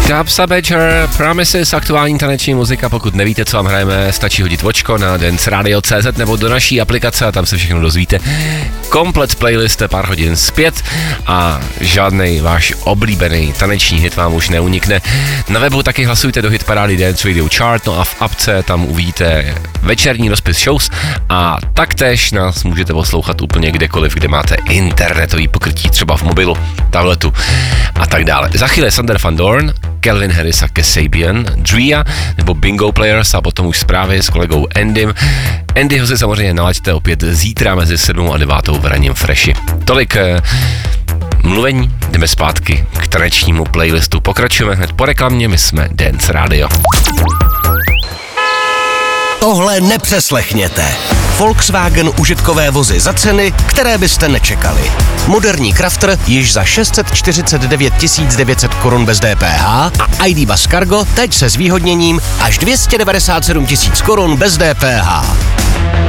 Dub Sabager, Promises, aktuální taneční muzika. Pokud nevíte, co vám hrajeme, stačí hodit vočko na danceradio.cz nebo do naší aplikace a tam se všechno dozvíte. Komplet playlist pár hodin zpět a žádnej váš oblíbený taneční hit vám už neunikne. Na webu taky hlasujte do hitparády Dance Radio Chart, no a v apce tam uvidíte večerní rozpis shows a taktéž nás můžete poslouchat úplně kdekoliv, kde máte internetový pokrytí, třeba v mobilu, tabletu a tak dále. Za chvíli Sander Van Doorn, Calvin Harris a Kasabian, Drea nebo Bingo Players a potom už zprávy s kolegou Endym. Andyho si samozřejmě nalaďte opět zítra mezi 7 a 9 v ranním freši. Tolik mluvení, jdeme zpátky k tanečnímu playlistu. Pokračujeme hned po reklamě, my jsme Dance Radio. Tohle nepřeslechněte. Volkswagen užitkové vozy za ceny, které byste nečekali. Moderní Crafter již za 649 900 korun bez DPH a ID Buzz Cargo teď se zvýhodněním až 297 000 korun bez DPH.